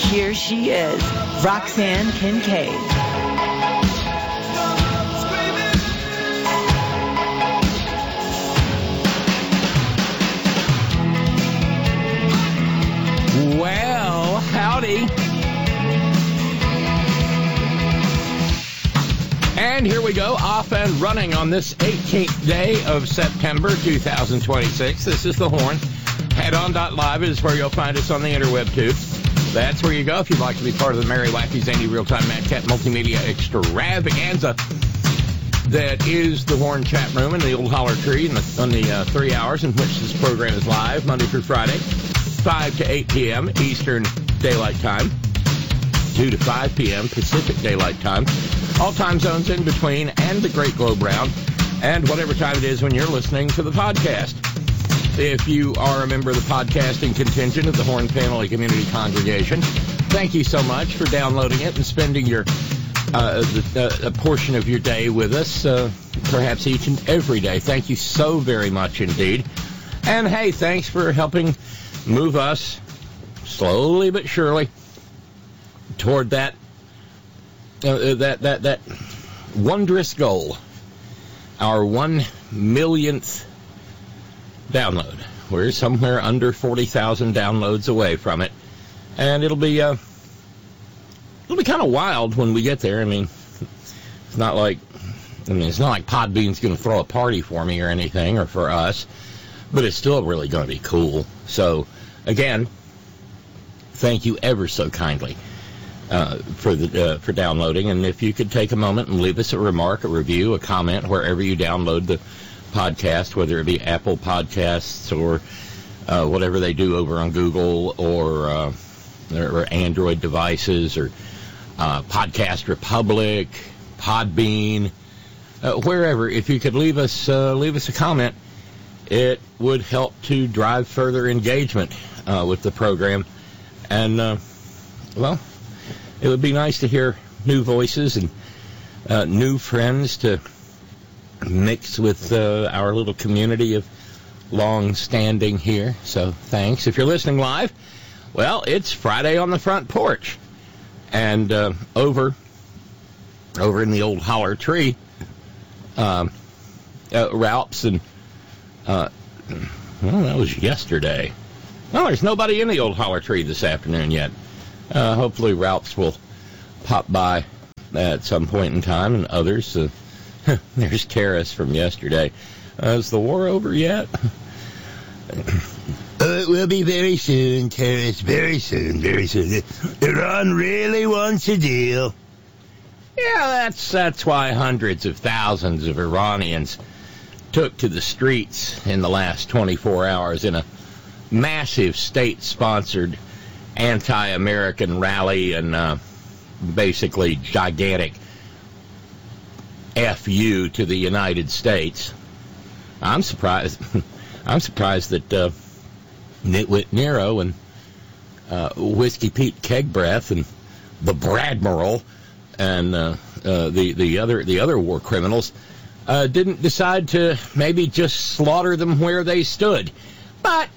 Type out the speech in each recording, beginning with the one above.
Here she is, Roxanne Kincaid. Well, howdy. And here we go, off and running on this 18th day of September 2026. This is The Horn. Headon.live is where you'll find us on the interweb, too. That's where you go if you'd like to be part of the Merry, Wacky, Zany, Real-Time Madcat Multimedia Extravaganza. That is the Horn chat room in the Old Holler Tree on the 3 hours in which this program is live, Monday through Friday, 5 to 8 p.m. Eastern Daylight Time, 2 to 5 p.m. Pacific Daylight Time. All time zones in between and the Great Globe Round, and whatever time it is when you're listening to the podcast. If you are a member of the podcasting contingent of the Horn Family Community Congregation, thank you so much for downloading it and spending your a portion of your day with us, perhaps each and every day. Thank you so very much indeed. And hey, thanks for helping move us slowly but surely toward that wondrous goal, our 1 millionth download. We're somewhere under 40,000 downloads away from it, and it'll be kind of wild when we get there. I mean, it's not like Podbean's going to throw a party for me or anything, or for us, but it's still really going to be cool. So, again, thank you ever so kindly for downloading, and if you could take a moment and leave us a remark, a review, a comment wherever you download the podcast, whether it be Apple Podcasts or whatever they do over on Google or Android devices or Podcast Republic, Podbean, wherever. If you could leave us a comment, it would help to drive further engagement with the program, and it would be nice to hear new voices and new friends to mix with our little community of long-standing here. So thanks. If you're listening live, well, it's Friday on the Front Porch. And over in the Old Holler Tree, Ralph's and, that was yesterday. Well, there's nobody in the Old Holler Tree this afternoon yet. Hopefully Ralph's will pop by at some point in time, and others. There's Karis from yesterday. Is the war over yet? It will be very soon, Karis. Very soon, very soon. Iran really wants a deal. Yeah, that's why hundreds of thousands of Iranians took to the streets in the last 24 hours in a massive state-sponsored anti-American rally and basically gigantic F.U. to the United States. I'm surprised that Nitwit Nero and Whiskey Pete Kegbreath and the Bradmiral and the other war criminals didn't decide to maybe just slaughter them where they stood. But,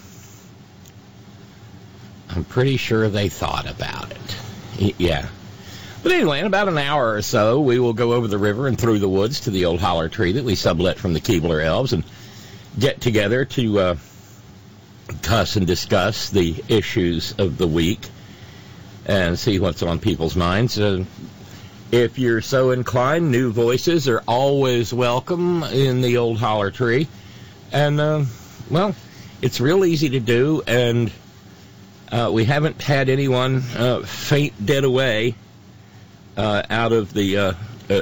I'm pretty sure they thought about it. Yeah. But anyway, in about an hour or so, we will go over the river and through the woods to the Old Holler Tree that we sublet from the Keebler Elves and get together to cuss and discuss the issues of the week and see what's on people's minds. If you're so inclined, new voices are always welcome in the Old Holler Tree. And, it's real easy to do, and we haven't had anyone faint dead away out of the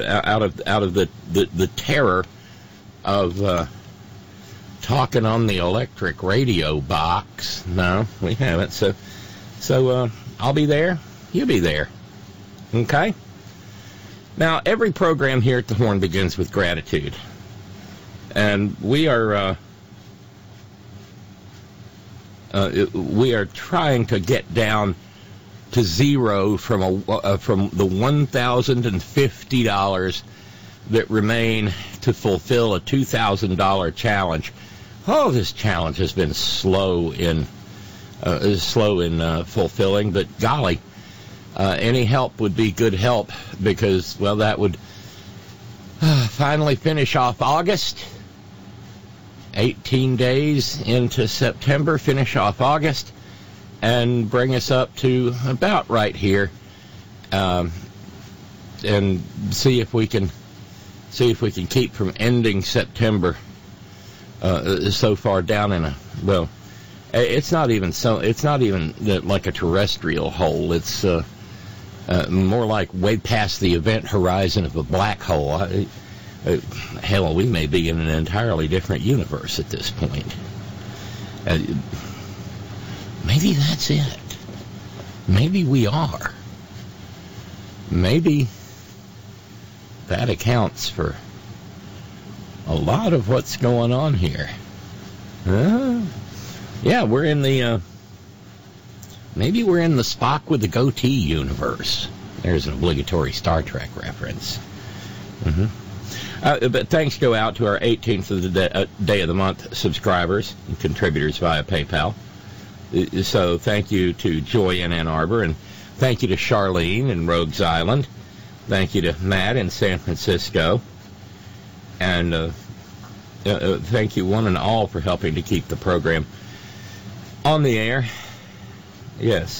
terror of talking on the electric radio box. No, we haven't. So I'll be there. You be there. Okay? Now, every program here at the Horn begins with gratitude. And we are trying to get down to zero from the $1,050 that remain to fulfill a $2,000 challenge. Oh, this challenge has been slow in slow in fulfilling. But golly, any help would be good help because, well, that would finally finish off August. 18 days into September, finish off August, and bring us up to about right here, and see if we can keep from ending September so far down in it's not even like a terrestrial hole. It's more like way past the event horizon of a black hole. Hell, we may be in an entirely different universe at this point. Maybe that's it. Maybe we are. Maybe that accounts for a lot of what's going on here. Yeah, we're in the maybe we're in the Spock with the goatee universe. There's an obligatory Star Trek reference. But thanks go out to our 18th of the day of the month subscribers and contributors via PayPal. So thank you to Joy in Ann Arbor, and thank you to Charlene in Rogues Island. Thank you to Matt in San Francisco. And thank you one and all for helping to keep the program on the air. Yes.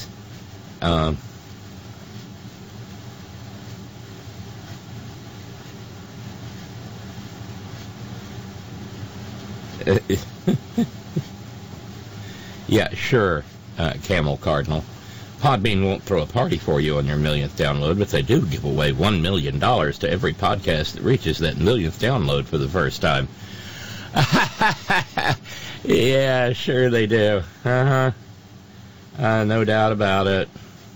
Yeah, sure, Camel Cardinal. Podbean won't throw a party for you on your millionth download, but they do give away $1 million to every podcast that reaches that millionth download for the first time. Yeah, sure they do. No doubt about it.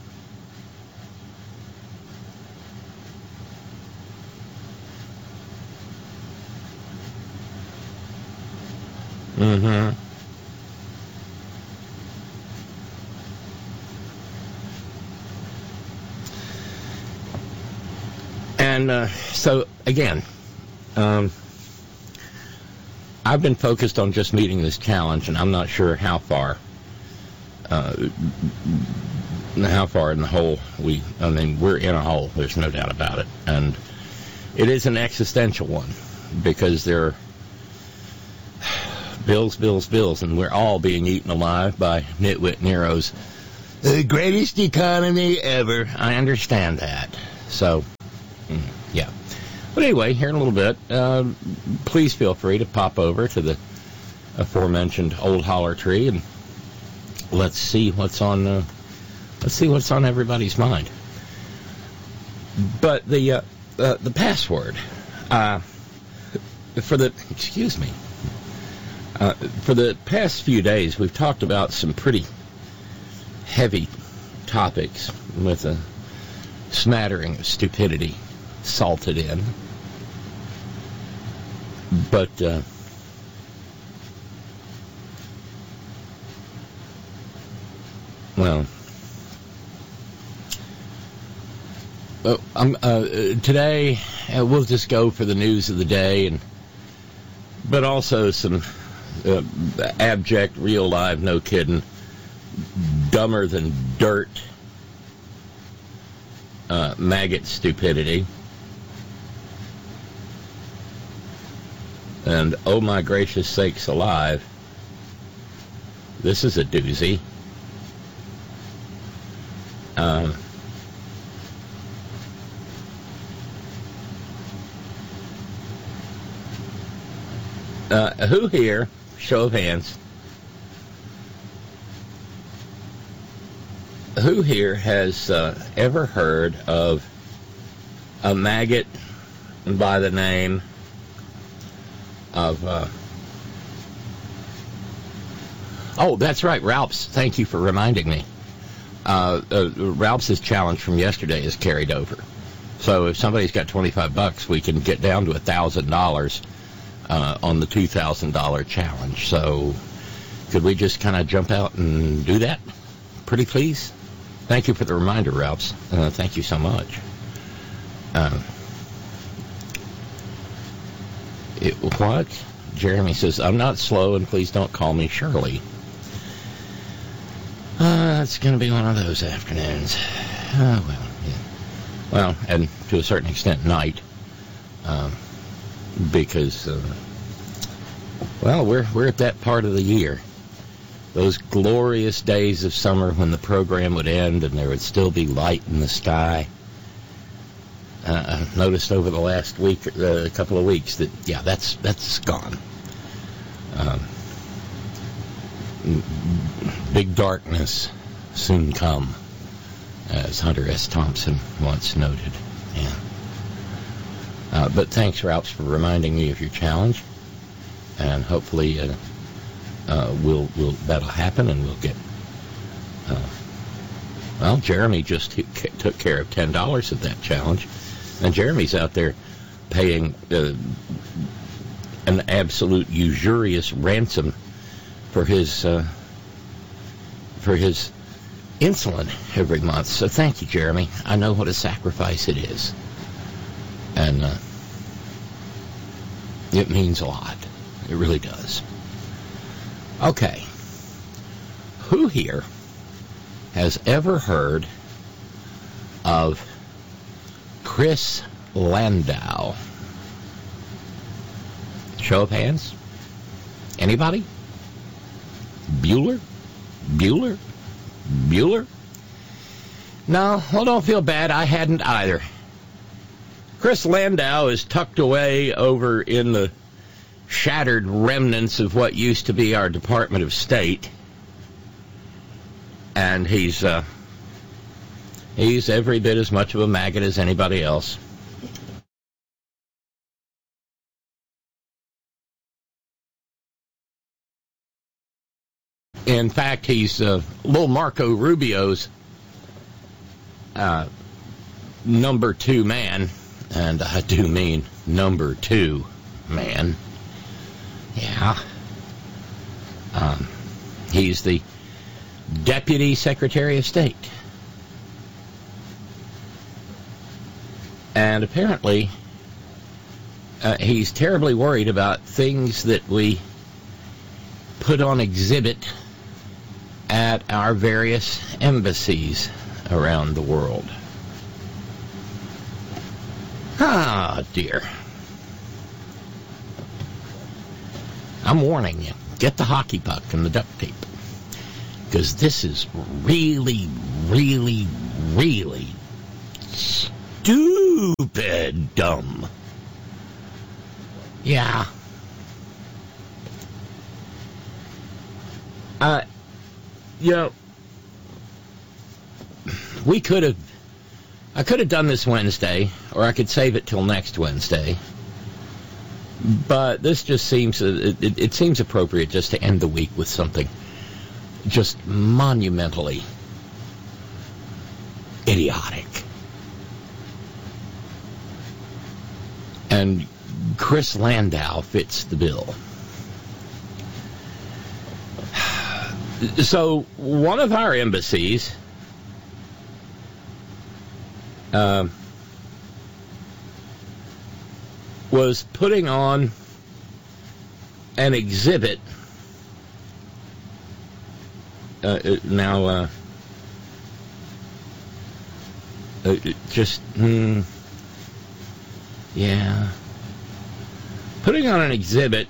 And so, again, I've been focused on just meeting this challenge, and I'm not sure how far in the hole we're in a hole. There's no doubt about it. And it is an existential one because there are bills, and we're all being eaten alive by Nitwit Nero's the greatest economy ever. I understand that. So, yeah. But anyway, here in a little bit, please feel free to pop over to the aforementioned Old Holler Tree, and let's see what's on everybody's mind. But the password for the past few days, we've talked about some pretty heavy topics with a smattering of stupidity salted in. But today we'll just go for the news of the day, but also some abject, real live, no kidding, dumber than dirt maggot stupidity. And oh my gracious sakes alive, this is a doozy. Who here, show of hands, who here has ever heard of a maggot by the name of oh, that's right, Ralph's. Thank you for reminding me. Ralph's challenge from yesterday is carried over. So if somebody's got $25, we can get down to $1,000 on the $2,000 challenge. So could we just kind of jump out and do that? Pretty please? Thank you for the reminder, Ralph's. Thank you so much. What? Jeremy says, I'm not slow, and please don't call me Shirley. it's going to be one of those afternoons. Oh, well, yeah. Well, and to a certain extent, night. Because, well, we're at that part of the year. Those glorious days of summer when the program would end and there would still be light in the sky. I've noticed over the last week, a couple of weeks, that, yeah, that's gone. Big darkness soon come, as Hunter S. Thompson once noted. Yeah. But thanks, Ralphs, for reminding me of your challenge, and hopefully we'll that'll happen, and we'll get. Well, Jeremy just took care of $10 of that challenge, and Jeremy's out there paying an absolute usurious ransom for his insulin every month. So thank you, Jeremy. I know what a sacrifice it is. And it means a lot. It really does. Okay. Who here has ever heard of Chris Landau? Show of hands. Anybody? Bueller? No, well, don't feel bad. I hadn't either. Chris Landau is tucked away over in the shattered remnants of what used to be our Department of State. And he's every bit as much of a maggot as anybody else. In fact, he's little Marco Rubio's number 2 man, and I do mean number 2 man. Yeah. He's the Deputy Secretary of State. And apparently, he's terribly worried about things that we put on exhibit at our various embassies around the world. Ah, dear. I'm warning you. Get the hockey puck and the duct tape. Because this is really, really, really stupid dumb. Yeah. You know, I could have done this Wednesday, or I could save it till next Wednesday. But this just seems, it seems appropriate just to end the week with something just monumentally idiotic. And Chris Landau fits the bill. So, one of our embassies was putting on an exhibit. Putting on an exhibit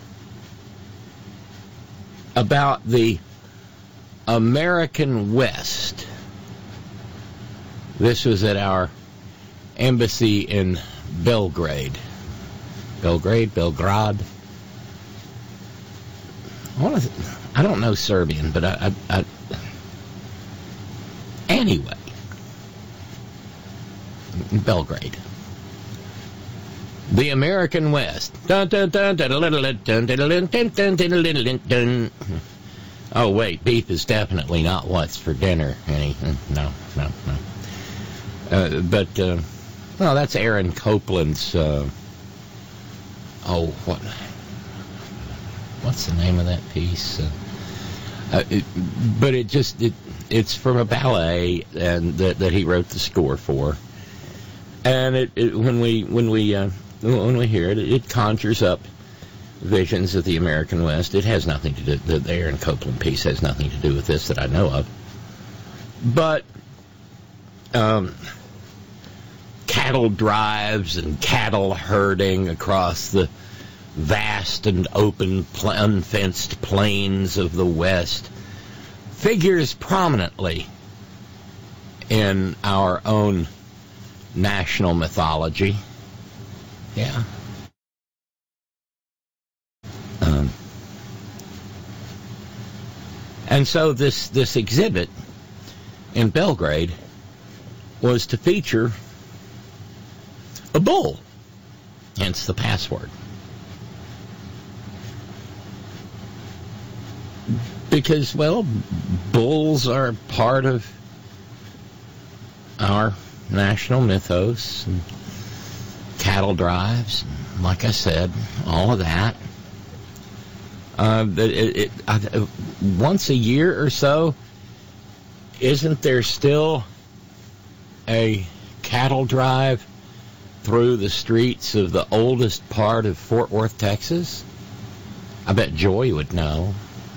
about the American West. This was at our embassy in Belgrade. Belgrade? I don't know Serbian, but I anyway. Belgrade. The American West. Oh, wait, beef is definitely not what's for dinner. No. Well, that's Aaron Copland's, what's the name of that piece? But it's from a ballet and that he wrote the score for. And when we hear it, it conjures up visions of the American West. It has nothing to do, the Aaron Copland piece has nothing to do with this that I know of. But cattle drives and cattle herding across the vast and open, unfenced plains of the West figures prominently in our own national mythology. Yeah. And so this exhibit in Belgrade was to feature a bull, hence the password. Because, well, bulls are part of our national mythos, and cattle drives, and like I said, all of that. Once a year or so, isn't there still a cattle drive through the streets of the oldest part of Fort Worth, Texas? I bet Joy would know.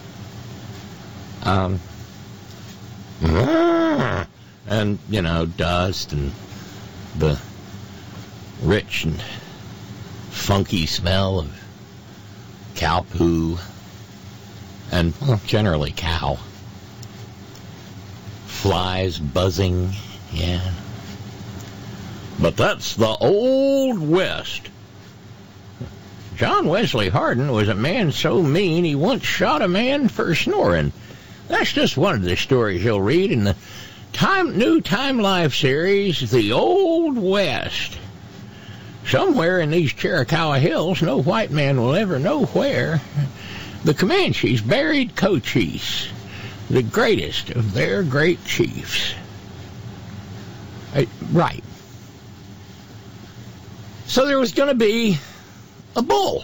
And, you know, dust and the rich and funky smell of cow poo and, well, generally cow. Flies buzzing, yeah. But that's the Old West. John Wesley Hardin was a man so mean he once shot a man for snoring. That's just one of the stories you'll read in the new Time Life series, The Old West. Somewhere in these Chiricahua Hills, no white man will ever know where, the Comanches buried Cochise, the greatest of their great chiefs. Right. So there was going to be a bull.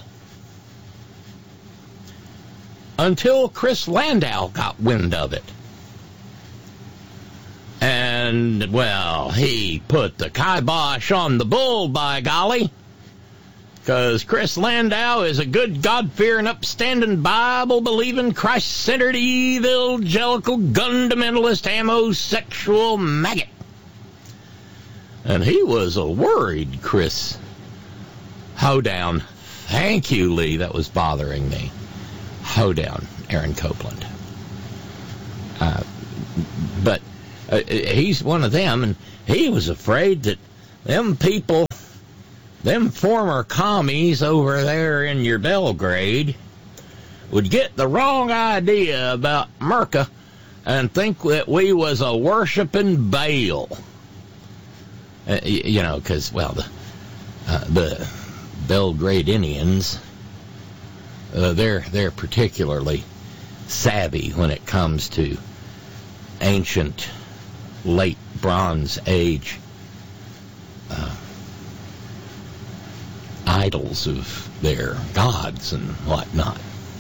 Until Chris Landau got wind of it. And, well, he put the kibosh on the bull, by golly. Because Chris Landau is a good, God-fearing, upstanding, Bible-believing, Christ-centered, evangelical, gun-fundamentalist, homosexual maggot. And he was a worried Chris Hoedown. Thank you, Lee. That was bothering me. Hoedown, Aaron Copeland. But he's one of them, and he was afraid that them people, them former commies over there in your Belgrade, would get the wrong idea about Merca and think that we was a worshiping Baal. You know, because, well, the Belgrade Indians, they're particularly savvy when it comes to ancient, late Bronze Age idols of their gods and whatnot.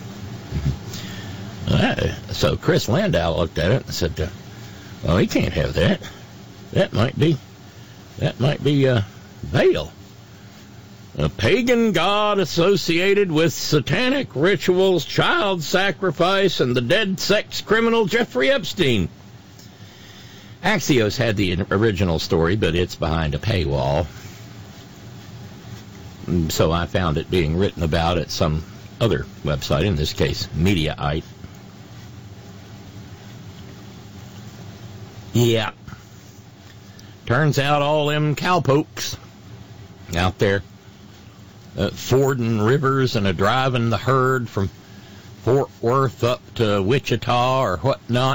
So Chris Landau looked at it and said, well, he can't have that. That might be Baal, a pagan god associated with satanic rituals, child sacrifice, and the dead sex criminal Jeffrey Epstein. Axios had the original story, but it's behind a paywall. So I found it being written about at some other website, in this case, Mediaite. Yeah. Turns out all them cowpokes out there fording rivers and driving the herd from Fort Worth up to Wichita or whatnot.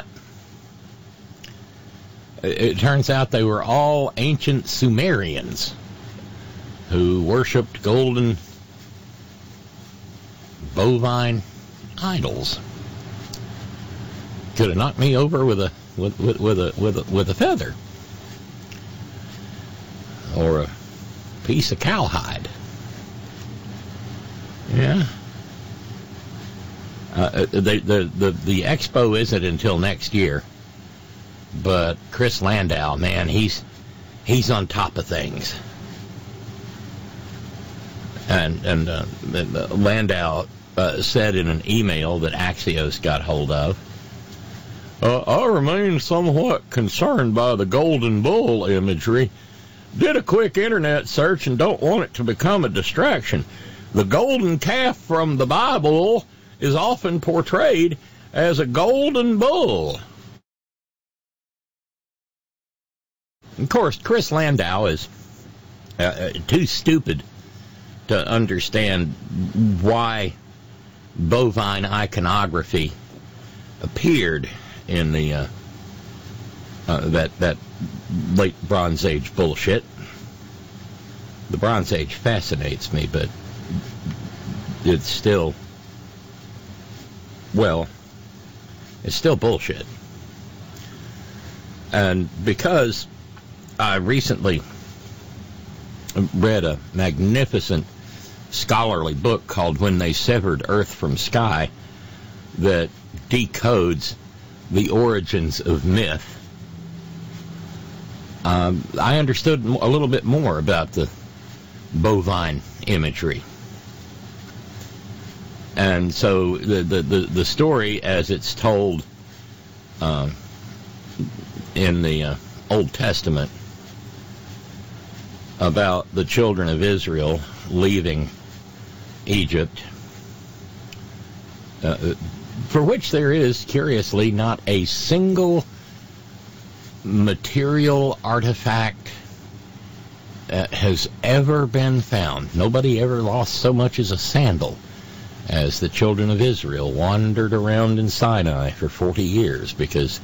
It turns out they were all ancient Sumerians who worshipped golden bovine idols. Could have knocked me over with a feather or a piece of cowhide. Yeah. The expo isn't until next year, but Chris Landau, man, he's on top of things. And Landau said in an email that Axios got hold of, I remain somewhat concerned by the golden bull imagery. Did a quick internet search and don't want it to become a distraction. The golden calf from the Bible is often portrayed as a golden bull. Of course, Chris Landau is too stupid to understand why bovine iconography appeared in the that late Bronze Age bullshit. The Bronze Age fascinates me, but it's still, well, it's still bullshit. And because I recently read a magnificent scholarly book called When They Severed Earth from Sky that decodes the origins of myth, I understood a little bit more about the bovine imagery. And so the story as it's told in the Old Testament about the children of Israel leaving Egypt, for which there is, curiously, not a single material artifact has ever been found. Nobody ever lost so much as a sandal as the children of Israel wandered around in Sinai for 40 years because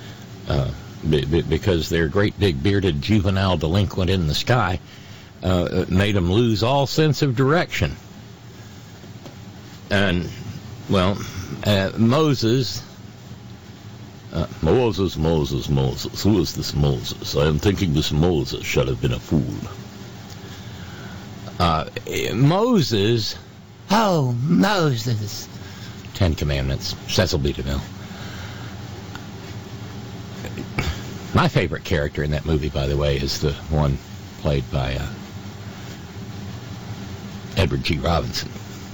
their great big bearded juvenile delinquent in the sky made them lose all sense of direction. And, well, Moses, who is this Moses? I am thinking this Moses should have been a fool. Moses, Ten Commandments, Cecil B. DeMille. My favorite character in that movie, by the way, is the one played by Edward G. Robinson.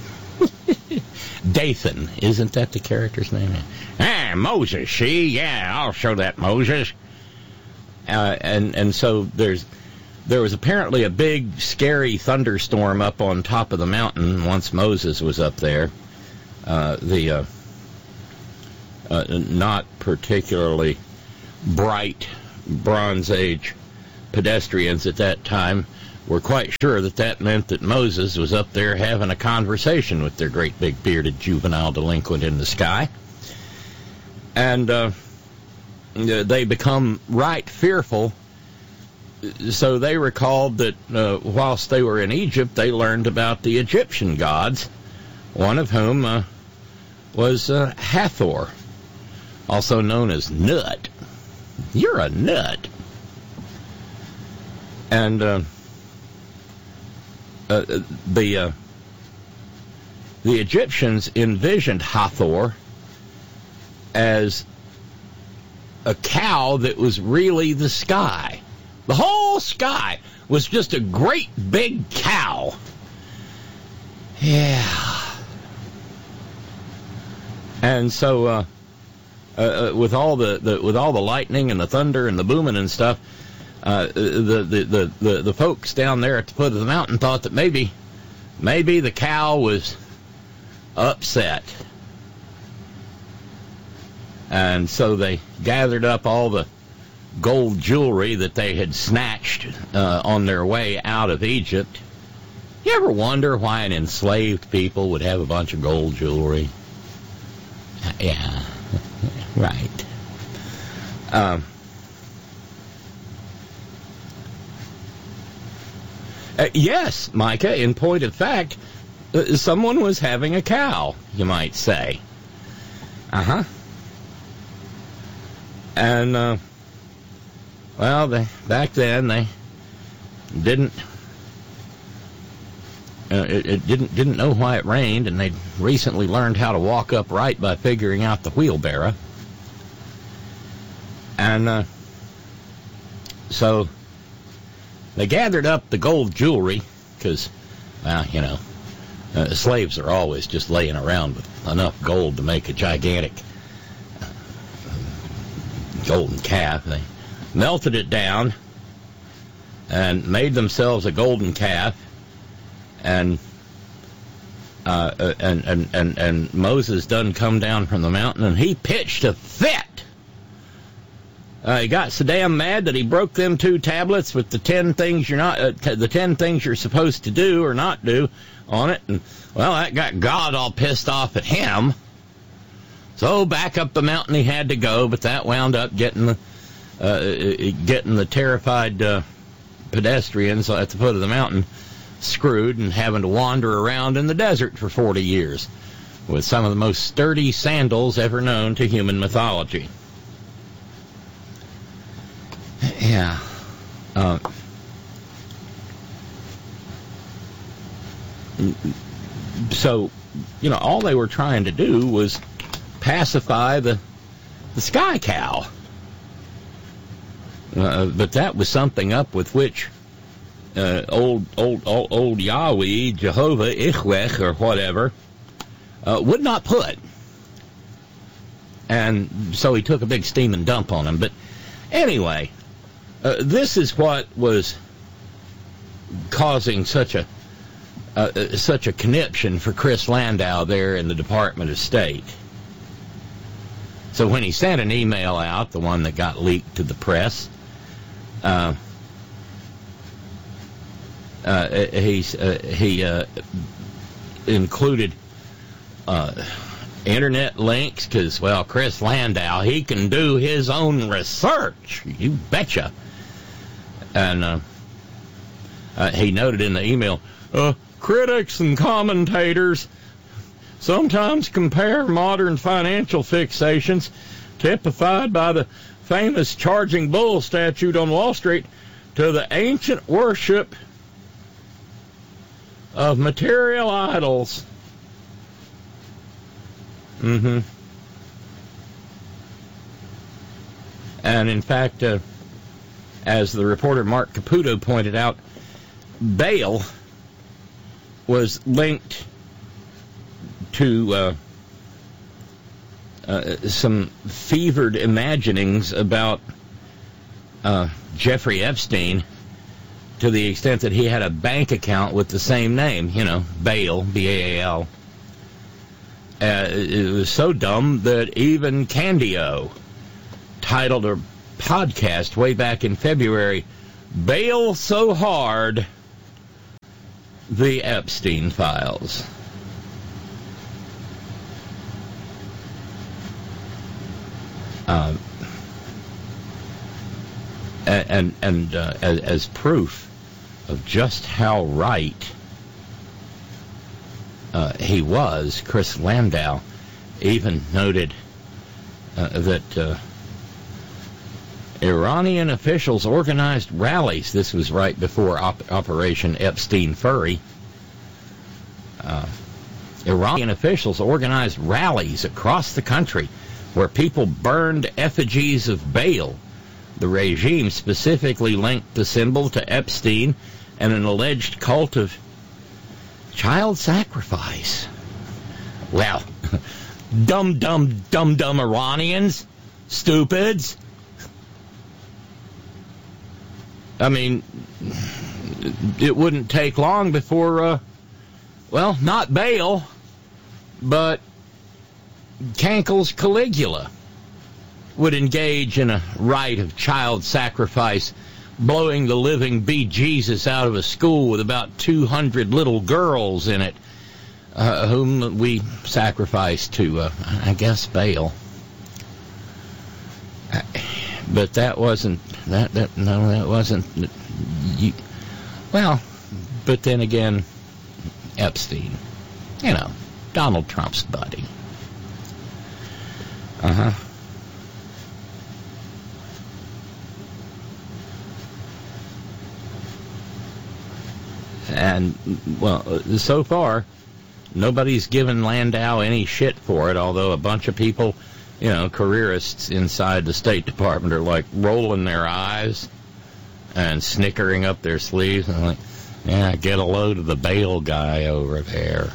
Dathan, isn't that the character's name? Moses, see? Yeah, I'll show that Moses. And so there was apparently a big, scary thunderstorm up on top of the mountain once Moses was up there. The not particularly bright Bronze Age pedestrians at that time were quite sure that meant that Moses was up there having a conversation with their great big bearded juvenile delinquent in the sky. And they become right fearful. So they recalled that whilst they were in Egypt, they learned about the Egyptian gods, one of whom was Hathor, also known as Nut. You're a nut. And the Egyptians envisioned Hathor as a cow that was really the sky. The whole sky was just a great big cow. Yeah. And so with all the lightning and the thunder and the booming and stuff, the folks down there at the foot of the mountain thought that maybe the cow was upset. And so they gathered up all the gold jewelry that they had snatched on their way out of Egypt. You ever wonder why an enslaved people would have a bunch of gold jewelry? Yeah, right. Yes, Micah, in point of fact, someone was having a cow, you might say. Uh-huh. And, well, back then they didn't didn't know why it rained, and they'd recently learned how to walk upright by figuring out the wheelbarrow. And so they gathered up the gold jewelry because, well, you know, slaves are always just laying around with enough gold to make a gigantic golden calf. They melted it down and made themselves a golden calf, and Moses done come down from the mountain, and he pitched a fit. He got so damn mad that he broke them 2 tablets with the 10 things the 10 things you're supposed to do or not do on it, and well, that got God all pissed off at him. So back up the mountain he had to go, but that wound up getting the terrified pedestrians at the foot of the mountain screwed and having to wander around in the desert for 40 years with some of the most sturdy sandals ever known to human mythology. Yeah. So, all they were trying to do was pacify the sky cow. But that was something up with which old Yahweh, Jehovah, Ichwech, or whatever, would not put. And so he took a big steaming dump on him. But anyway, this is what was causing such a conniption for Chris Landau there in the Department of State. So when he sent an email out, the one that got leaked to the press, he included internet links because, well, Chris Landau, he can do his own research. You betcha. And he noted in the email, critics and commentators sometimes compare modern financial fixations, typified by the famous charging bull statute on Wall Street, to the ancient worship of material idols. And in fact, as the reporter Mark Caputo pointed out, Baal was linked to some fevered imaginings about Jeffrey Epstein, to the extent that he had a bank account with the same name, Baal, B-A-A-L. It was so dumb that even Candio titled a podcast way back in February, "Bail So Hard, The Epstein Files." As proof of just how right he was, Chris Landau even noted that Iranian officials organized rallies. This was right before Operation Epstein Furry. Iranian officials organized rallies across the country where people burned effigies of Baal. The regime specifically linked the symbol to Epstein and an alleged cult of child sacrifice. Well, dumb Iranians, stupids. I mean, it wouldn't take long before, not Baal, but Cankel's Caligula would engage in a rite of child sacrifice, blowing the living bejesus out of a school with about 200 little girls in it, whom we sacrificed to, I guess, Baal. But that wasn't, that wasn't, but then again, Epstein, Donald Trump's buddy. And, so far, nobody's given Landau any shit for it, although a bunch of people, careerists inside the State Department are, rolling their eyes and snickering up their sleeves and get a load of the Baal guy over there.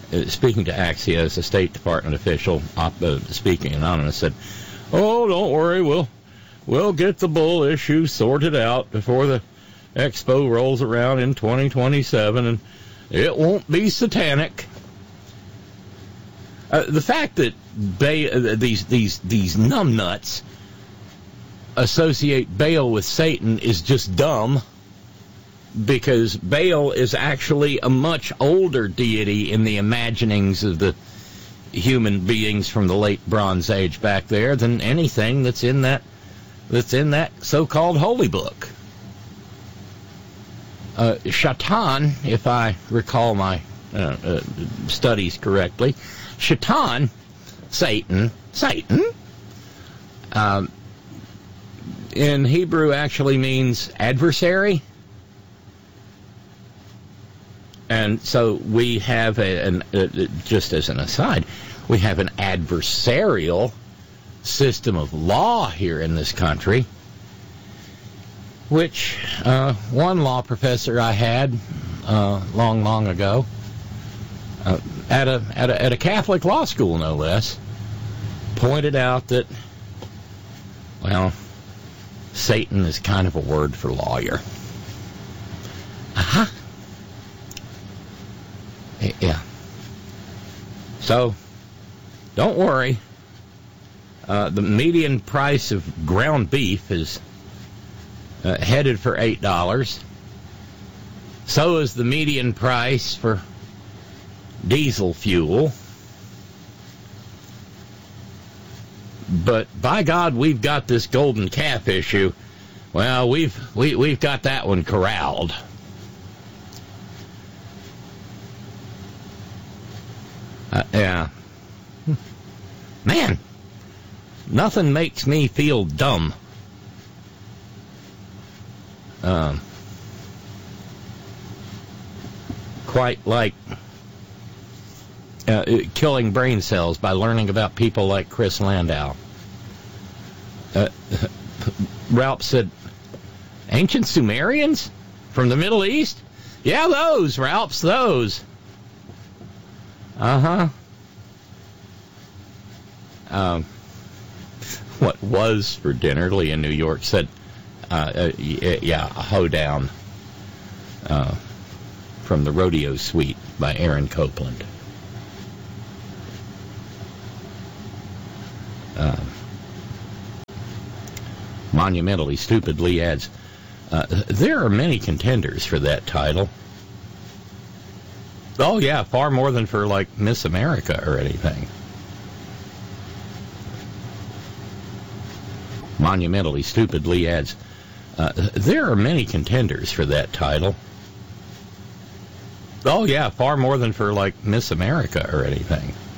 speaking to Axios, a State Department official, speaking anonymous, said, "Oh, don't worry, we'll get the bull issue sorted out before the expo rolls around in 2027, and it won't be satanic." The fact that these numbnuts associate Baal with Satan is just dumb, because Baal is actually a much older deity in the imaginings of the human beings from the late Bronze Age back there than anything that's in that so-called holy book. Shaitan, if I recall my studies correctly, Shaitan, Satan, in Hebrew actually means adversary. And so we have just as an aside, we have an adversarial system of law here in this country, which one law professor I had long ago at a Catholic law school, no less, pointed out that, well, Satan is kind of a word for lawyer. Yeah. So, don't worry. The median price of ground beef is headed for $8. So is the median price for diesel fuel. But by God, we've got this golden calf issue. Well, we've got that one corralled. Yeah. Man, nothing makes me feel dumb. Quite like killing brain cells by learning about people like Chris Landau. Ralph said, ancient Sumerians from the Middle East? Yeah, those, Ralphs, those. What was for dinner? Lee in New York said, a hoedown from the Rodeo Suite by Aaron Copland. Monumentally Stupid Lee adds, there are many contenders for that title. Oh, yeah, far more than for, like, Miss America or anything. Monumentally Stupid Lee adds, there are many contenders for that title. Oh, yeah, far more than for, like, Miss America or anything.